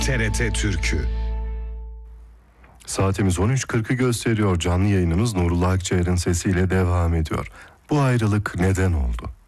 TRT Türk'ü. Saatimiz 13.40'ı gösteriyor. Canlı yayınımız Nurullah Akçayır'ın sesiyle devam ediyor. Bu ayrılık neden oldu?